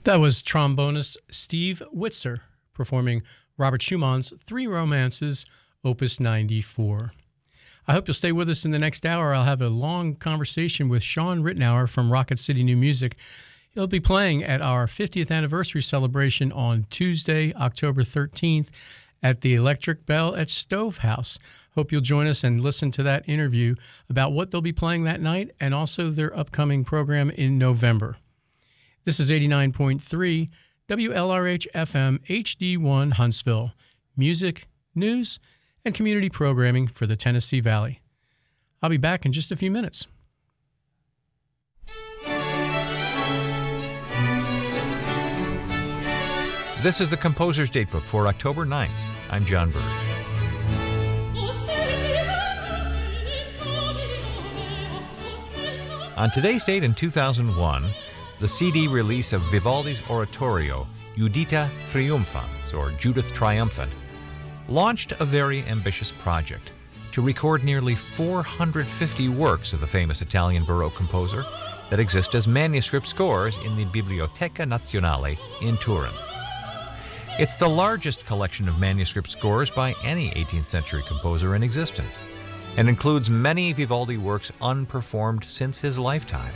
That was trombonist Steve Witzer performing Robert Schumann's Three Romances, Opus 94. I hope you'll stay with us in the next hour. I'll have a long conversation with Sean Rittenauer from Rocket City New Music. He'll be playing at our 50th anniversary celebration on Tuesday, October 13th at the Electric Bell at Stove House. Hope you'll join us and listen to that interview about what they'll be playing that night and also their upcoming program in November. This is 89.3 WLRH FM HD1 Huntsville. Music, news, and community programming for the Tennessee Valley. I'll be back in just a few minutes. This is the Composer's Datebook for October 9th. I'm John Burge. On today's date in 2001, the CD release of Vivaldi's oratorio, Judita Triumphans, or Judith Triumphant, launched a very ambitious project to record nearly 450 works of the famous Italian Baroque composer that exist as manuscript scores in the Biblioteca Nazionale in Turin. It's the largest collection of manuscript scores by any 18th century composer in existence, and includes many Vivaldi works unperformed since his lifetime.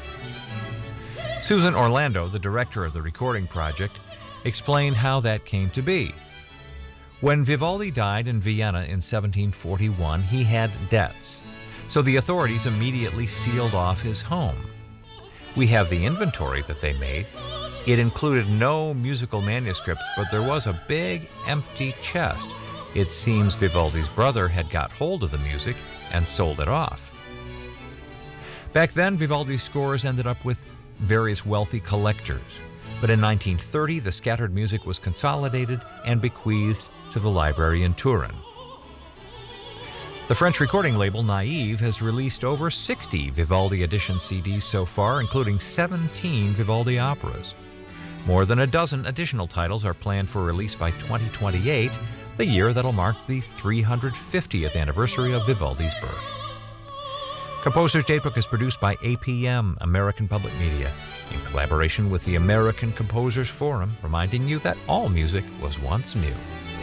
Susan Orlando, the director of the recording project, explained how that came to be. When Vivaldi died in Vienna in 1741, he had debts, so the authorities immediately sealed off his home. We have the inventory that they made. It included no musical manuscripts, but there was a big empty chest. It seems Vivaldi's brother had got hold of the music and sold it off. Back then, Vivaldi's scores ended up with various wealthy collectors, but in 1930, the scattered music was consolidated and bequeathed to the library in Turin. The French recording label Naive has released over 60 Vivaldi edition CDs so far, including 17 Vivaldi operas. More than a dozen additional titles are planned for release by 2028, the year that'll mark the 350th anniversary of Vivaldi's birth. Composer's Datebook is produced by APM, American Public Media, in collaboration with the American Composers Forum, reminding you that all music was once new.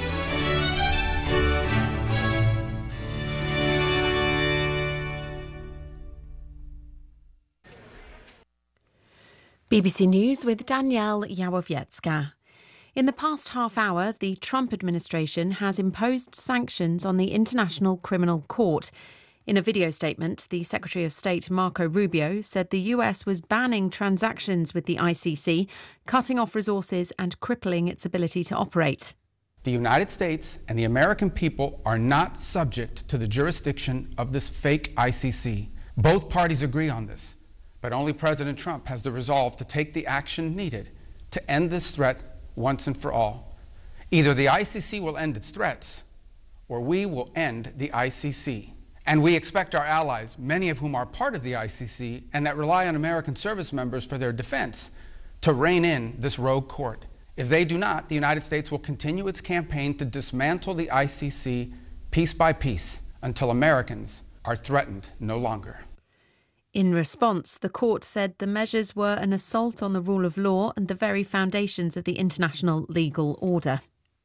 BBC News with Danielle Yawowiecka. In the past half hour, the Trump administration has imposed sanctions on the International Criminal Court. In a video statement, the Secretary of State Marco Rubio said the US was banning transactions with the ICC, cutting off resources and crippling its ability to operate. The United States and the American people are not subject to the jurisdiction of this fake ICC. Both parties agree on this, but only President Trump has the resolve to take the action needed to end this threat once and for all. Either the ICC will end its threats, or we will end the ICC. And we expect our allies, many of whom are part of the ICC and that rely on American service members for their defense, to rein in this rogue court. If they do not, the United States will continue its campaign to dismantle the ICC piece by piece until Americans are threatened no longer. In response, the court said the measures were an assault on the rule of law and the very foundations of the international legal order.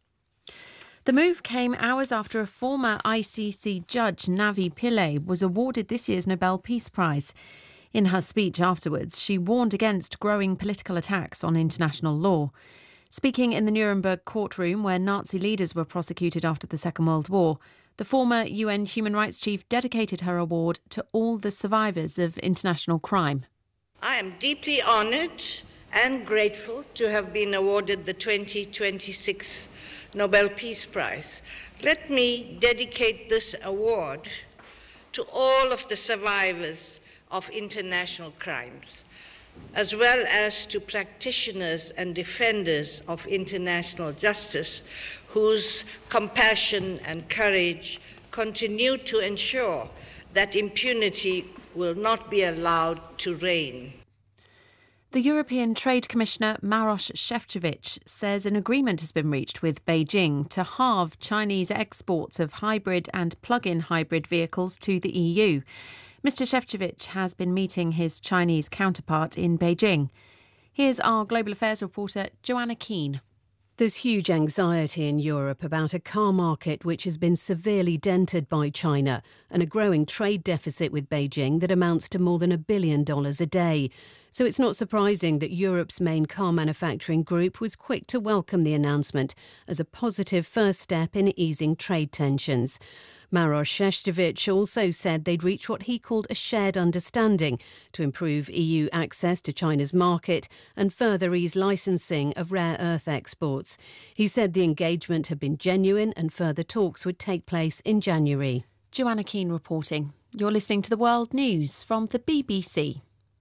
The move came hours after a former ICC judge, Navi Pillay, was awarded this year's Nobel Peace Prize. In her speech afterwards, she warned against growing political attacks on international law. Speaking in the Nuremberg courtroom where Nazi leaders were prosecuted after the Second World War, the former UN human rights chief dedicated her award to all the survivors of international crime. I am deeply honoured and grateful to have been awarded the 2026 Nobel Peace Prize. Let me dedicate this award to all of the survivors of international crimes, as well as to practitioners and defenders of international justice whose compassion and courage continue to ensure that impunity will not be allowed to reign. The European Trade Commissioner Maroš Šefčovič says an agreement has been reached with Beijing to halve Chinese exports of hybrid and plug-in hybrid vehicles to the EU. Mr. Šefčovič has been meeting his Chinese counterpart in Beijing. Here's our global affairs reporter, Joanna Keane. There's huge anxiety in Europe about a car market which has been severely dented by China and a growing trade deficit with Beijing that amounts to more than $1 billion a day. So it's not surprising that Europe's main car manufacturing group was quick to welcome the announcement as a positive first step in easing trade tensions. Maroš Šefčovič also said they'd reached what he called a shared understanding to improve EU access to China's market and further ease licensing of rare earth exports. He said the engagement had been genuine and further talks would take place in January. Joanna Keane reporting. You're listening to the World News from the BBC.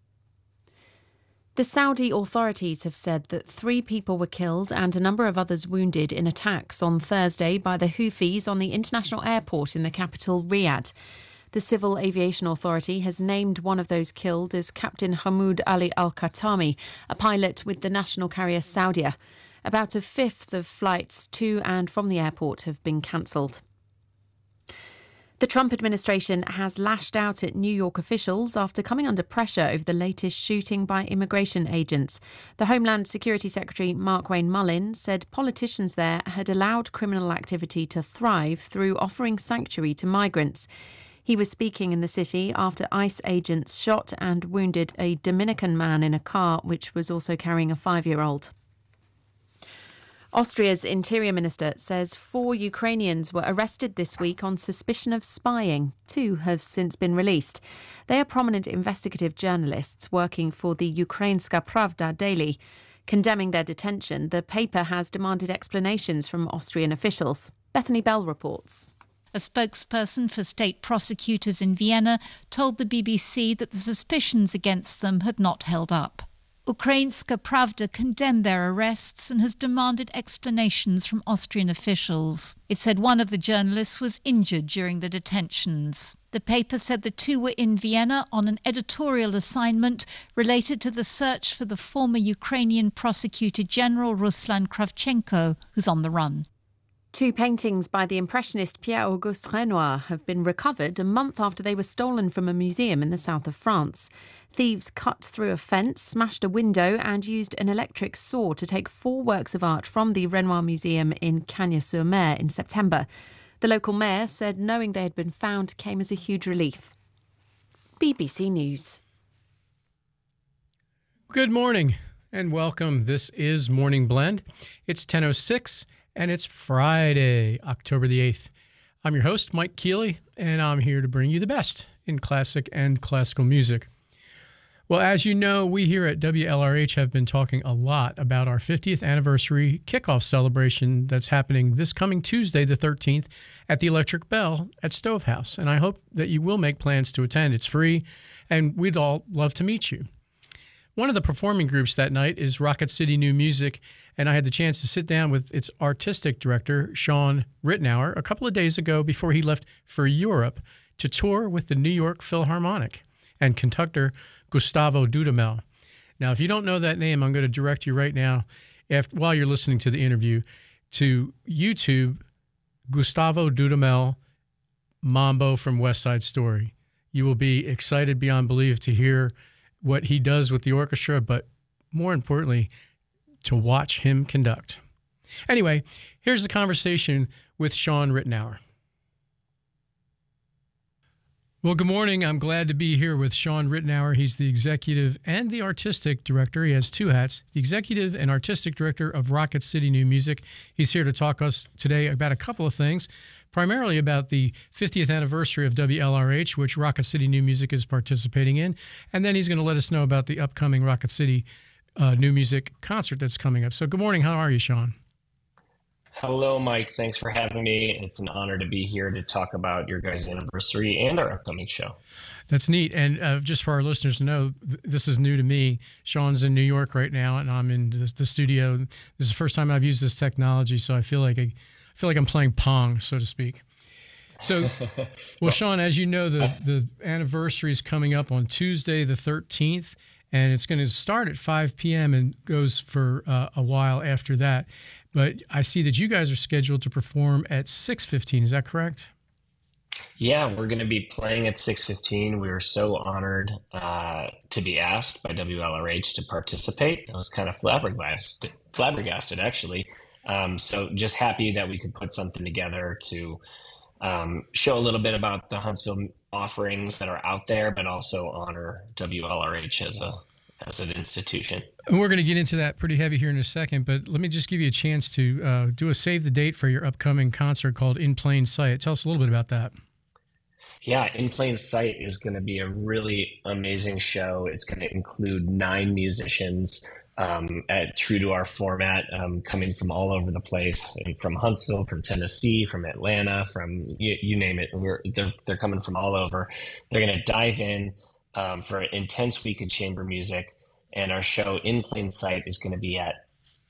The Saudi authorities have said that 3 people were killed and a number of others wounded in attacks on Thursday by the Houthis on the international airport in the capital, Riyadh. The Civil Aviation Authority has named one of those killed as Captain Hamoud Ali Al-Khatami, a pilot with the national carrier Saudia. About a fifth of flights to and from the airport have been cancelled. The Trump administration has lashed out at New York officials after coming under pressure over the latest shooting by immigration agents. The Homeland Security Secretary Markwayne Mullin said politicians there had allowed criminal activity to thrive through offering sanctuary to migrants. He was speaking in the city after ICE agents shot and wounded a Dominican man in a car which was also carrying a 5-year-old. Austria's Interior Minister says 4 Ukrainians were arrested this week on suspicion of spying. 2 have since been released. They are prominent investigative journalists working for the Ukrainska Pravda daily. Condemning their detention, the paper has demanded explanations from Austrian officials. Bethany Bell reports. A spokesperson for state prosecutors in Vienna told the BBC that the suspicions against them had not held up. Ukrainska Pravda condemned their arrests and has demanded explanations from Austrian officials. It said one of the journalists was injured during the detentions. The paper said the 2 were in Vienna on an editorial assignment related to the search for the former Ukrainian Prosecutor General Ruslan Kravchenko, who's on the run. 2 paintings by the Impressionist Pierre-Auguste Renoir have been recovered a month after they were stolen from a museum in the south of France. Thieves cut through a fence, smashed a window and used an electric saw to take 4 works of art from the Renoir Museum in Cagnes-sur-Mer in September. The local mayor said knowing they had been found came as a huge relief. BBC News. Good morning and welcome. This is Morning Blend. It's 10:06. And it's Friday, October the 8th. I'm your host, Mike Keeley, and I'm here to bring you the best in classic and classical music. Well, as you know, we here at WLRH have been talking a lot about our 50th anniversary kickoff celebration that's happening this coming Tuesday, the 13th, at the Electric Bell at Stovehouse. And I hope that you will make plans to attend. It's free, and we'd all love to meet you. One of the performing groups that night is Rocket City New Music, and I had the chance to sit down with its artistic director, Sean Ritenour, a couple of days ago before he left for Europe to tour with the New York Philharmonic and conductor Gustavo Dudamel. Now, if you don't know that name, I'm going to direct you right now, while you're listening to the interview, to YouTube Gustavo Dudamel Mambo from West Side Story. You will be excited beyond belief to hear what he does with the orchestra, but more importantly, to watch him conduct. Anyway, here's the conversation with Sean Ritenour. Well, good morning. I'm glad to be here with Sean Ritenour. He's the executive and the artistic director. He has 2 hats, the executive and artistic director of Rocket City New Music. He's here to talk to us today about a couple of things, primarily about the 50th anniversary of WLRH, which Rocket City New Music is participating in. And then he's going to let us know about the upcoming Rocket City New Music concert that's coming up. So good morning. How are you, Sean? Hello, Mike. Thanks for having me. It's an honor to be here to talk about your guys' anniversary and our upcoming show. That's neat. And just for our listeners to know, this is new to me. Sean's in New York right now, and I'm in the studio. This is the first time I've used this technology, so I feel like I'm playing Pong, so to speak. So, well, Sean, as you know, the anniversary is coming up on Tuesday, the 13th, and it's going to start at 5 p.m. and goes for a while after that. But I see that you guys are scheduled to perform at 6:15. Is that correct? Yeah, we're going to be playing at 6:15. We were so honored to be asked by WLRH to participate. I was kind of flabbergasted actually. So just happy that we could put something together to show a little bit about the Huntsville offerings that are out there, but also honor WLRH as an institution. And we're going to get into that pretty heavy here in a second, but let me just give you a chance to do a save the date for your upcoming concert called In Plain Sight. Tell us a little bit about that. Yeah, In Plain Sight is going to be a really amazing show. It's going to include 9 musicians, true to our format, coming from all over the place, and from Huntsville, from Tennessee, from Atlanta, from you name it. They're coming from all over. They're going to dive in for an intense week of chamber music, and our show In Plain Sight is going to be at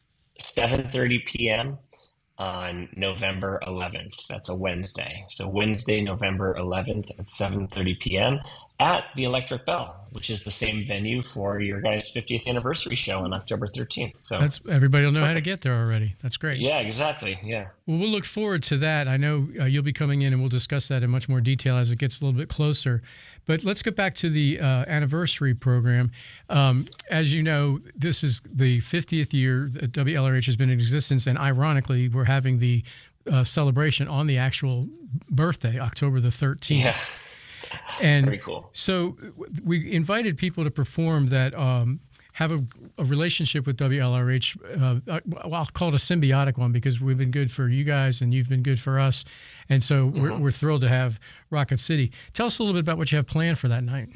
7:30 p.m. on November 11th. That's a Wednesday. So Wednesday, November 11th at 7:30 p.m. at the Electric Bell, which is the same venue for your guys' 50th anniversary show on October 13th. So everybody will know how to get there already. That's great. Yeah, exactly. Yeah. Well, we'll look forward to that. I know you'll be coming in, and we'll discuss that in much more detail as it gets a little bit closer. But let's get back to the anniversary program. As you know, this is the 50th year that WLRH has been in existence, and ironically, we're having the celebration on the actual birthday, October the 13th. Yeah. And very cool. So we invited people to perform that have a relationship with WLRH. I'll call it a symbiotic one because we've been good for you guys and you've been good for us. And so we're thrilled to have Rocket City. Tell us a little bit about what you have planned for that night.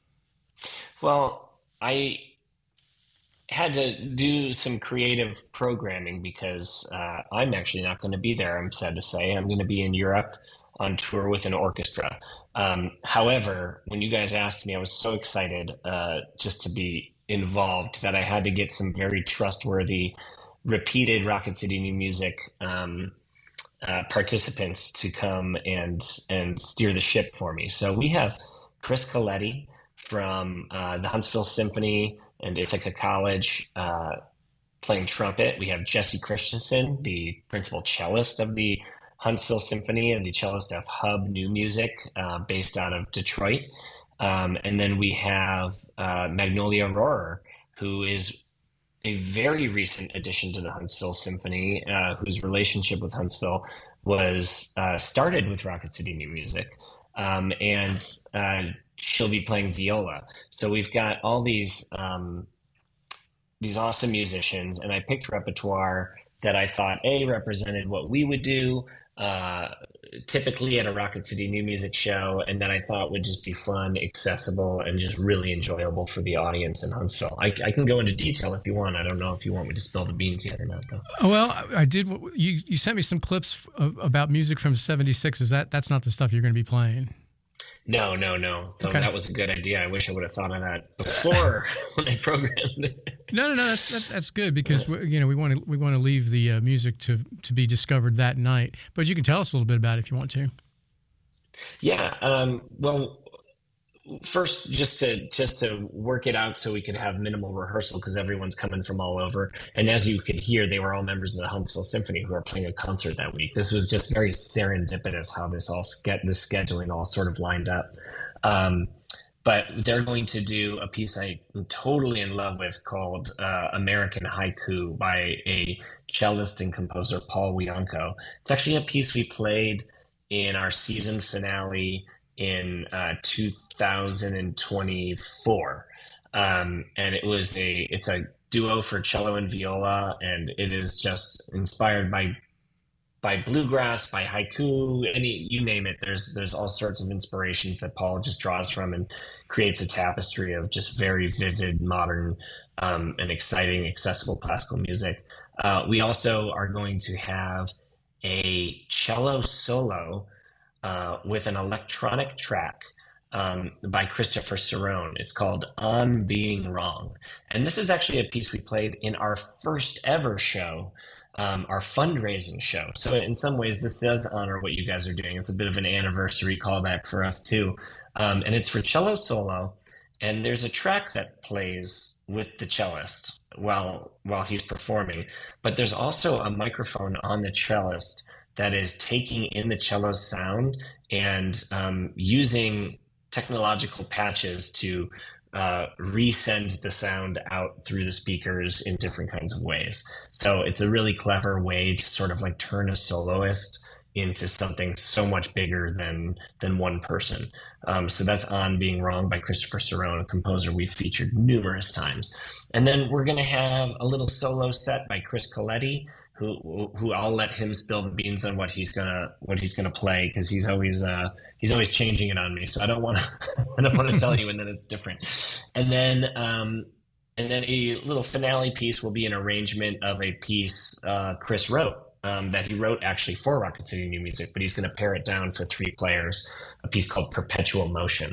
Well, I had to do some creative programming because I'm actually not going to be there, I'm sad to say. I'm going to be in Europe on tour with an orchestra. However, when you guys asked me, I was so excited just to be involved that I had to get some very trustworthy, repeated Rocket City New Music participants to come and steer the ship for me. So we have Chris Coletti from the Huntsville Symphony and Ithaca College playing trumpet. We have Jesse Christensen, the principal cellist of the Huntsville Symphony and the cellist of Hub New Music, based out of Detroit. And then we have Magnolia Rohrer, who is a very recent addition to the Huntsville Symphony, whose relationship with Huntsville was started with Rocket City New Music. And she'll be playing viola. So we've got all these awesome musicians, and I picked repertoire that I thought represented what we would do typically at a Rocket City New Music show, and that I thought would just be fun, accessible, and just really enjoyable for the audience in Huntsville. I can go into detail if you want. I don't know if you want me to spill the beans yet or not, though. Well, I did. You sent me some clips about music from '76. That's not the stuff you're going to be playing? No. So okay. That was a good idea. I wish I would have thought of that before when I programmed it. No. That's good because we want to leave the music to be discovered that night. But you can tell us a little bit about it if you want to. Yeah. Well, first, just to work it out so we could have minimal rehearsal because everyone's coming from all over. And as you could hear, they were all members of the Huntsville Symphony who are playing a concert that week. This was just very serendipitous how this scheduling all sort of lined up. But they're going to do a piece I'm totally in love with called American Haiku by a cellist and composer, Paul Wianco. It's actually a piece we played in our season finale in 2024. And it's a duo for cello and viola, and it is just inspired by bluegrass, by haiku, you name it. There's all sorts of inspirations that Paul just draws from and creates a tapestry of just very vivid, modern, and exciting, accessible classical music. We also are going to have a cello solo with an electronic track by Christopher Cerrone. It's called On Being Wrong. And this is actually a piece we played in our first ever show, our fundraising show. So in some ways, this does honor what you guys are doing. It's a bit of an anniversary callback for us too. And it's for cello solo. And there's a track that plays with the cellist. while he's performing. But there's also a microphone on the cellist that is taking in the cello sound and using technological patches to resend the sound out through the speakers in different kinds of ways. So it's a really clever way to sort of like turn a soloist into something so much bigger than one person. So that's On Being Wrong by Christopher Cerrone, a composer we've featured numerous times. And then we're going to have a little solo set by Chris Coletti, who I'll let him spill the beans on what he's gonna play, because he's always changing it on me. So I don't want to tell you, and then it's different. And then a little finale piece will be an arrangement of a piece Chris wrote. That he wrote actually for Rocket City New Music, but he's going to pare it down for 3 players, a piece called Perpetual Motion.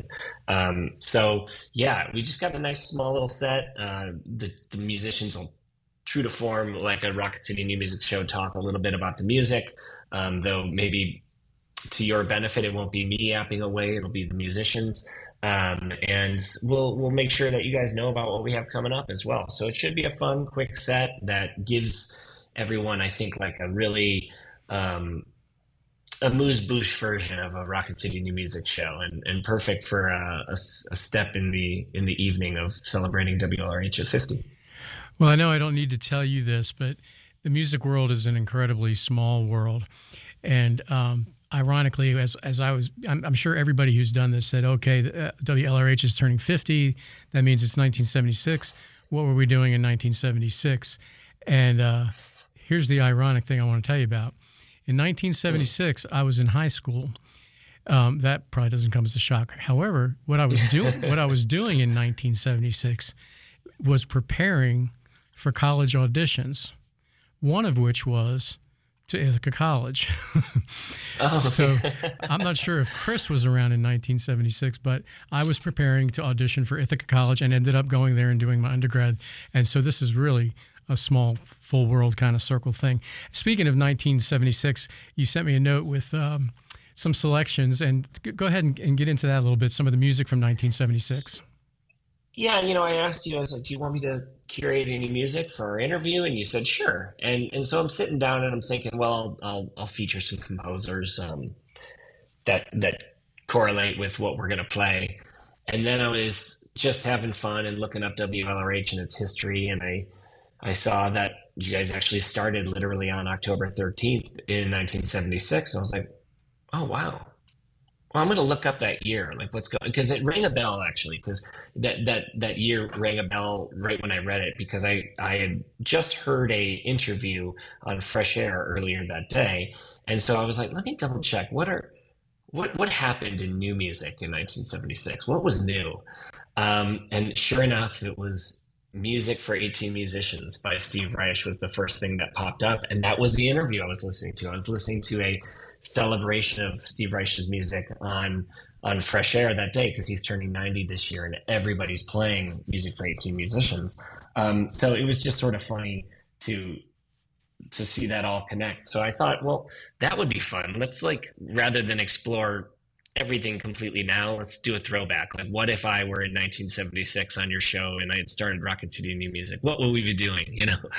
So yeah, we just got a nice small little set. The musicians will, true to form, like a Rocket City New Music show, talk a little bit about the music, though maybe to your benefit, it won't be me yapping away, it'll be the musicians. And we'll make sure that you guys know about what we have coming up as well. So it should be a fun, quick set that gives everyone, I think, like a really amuse-bouche version of a Rocket City New Music show, and perfect for a step in the evening of celebrating WLRH at 50. Well, I know I don't need to tell you this, but the music world is an incredibly small world, and ironically, I'm sure everybody who's done this said, okay, WLRH is turning 50. That means it's 1976. What were we doing in 1976? And here's the ironic thing I want to tell you about. In 1976, I was in high school. That probably doesn't come as a shock. However, what I was doing in 1976 was preparing for college auditions, one of which was to Ithaca College. So I'm not sure if Chris was around in 1976, but I was preparing to audition for Ithaca College and ended up going there and doing my undergrad. And so this is really a small, full world kind of circle thing. Speaking of 1976, you sent me a note with some selections, and go ahead and get into that a little bit, some of the music from 1976. Yeah, I asked you, I was like, do you want me to curate any music for our interview? And you said, sure. And so I'm sitting down and I'm thinking, well, I'll feature some composers that correlate with what we're going to play. And then I was just having fun and looking up WLRH and its history, and I saw that you guys actually started literally on October 13th in 1976. I was like, oh, wow. Well, I'm going to look up that year, like what's going, because it rang a bell, actually, because that year rang a bell right when I read it, because I had just heard a interview on Fresh Air earlier that day. And so I was like, let me double check. What happened in new music in 1976? What was new? And sure enough, it was Music for 18 Musicians by Steve Reich was the first thing that popped up. And that was the interview I was listening to. I was listening to a celebration of Steve Reich's music on Fresh Air that day, because he's turning 90 this year and everybody's playing Music for 18 Musicians. So it was just sort of funny to see that all connect. So I thought, well, that would be fun. Let's, like, rather than explore everything completely now, let's do a throwback. Like, what if I were in 1976 on your show and I had started Rocket City New Music? What would we be doing?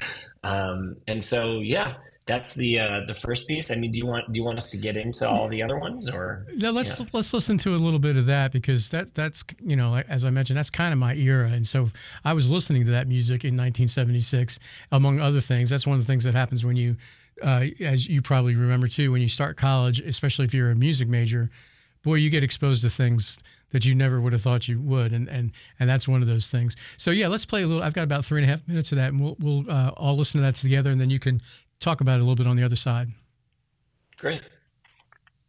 And so, yeah, that's the first piece. I mean, do you want us to get into all the other ones, or? No, let's listen to a little bit of that, because that's as I mentioned, that's kind of my era, and so I was listening to that music in 1976, among other things. That's one of the things that happens when you, as you probably remember too, when you start college, especially if you're a music major. Boy, you get exposed to things that you never would have thought you would, and that's one of those things. So yeah, let's play a little. I've got about 3.5 minutes of that, and we'll all listen to that together, and then you can talk about it a little bit on the other side. Great.